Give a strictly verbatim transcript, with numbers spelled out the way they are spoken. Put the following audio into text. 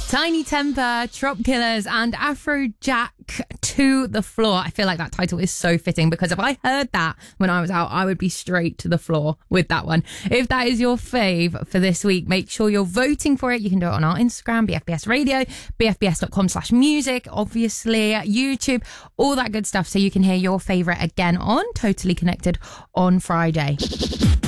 Tiny Temper, Trop Killers and Afrojack to the Floor. I feel like that title is so fitting because if I heard that when I was out, I would be straight to the floor with that one. If that is your fave for this week, make sure you're voting for it. You can do it on our Instagram, B F B S Radio, B F B S dot com slash music, obviously, YouTube, all that good stuff so you can hear your favourite again on Totally Connected on Friday.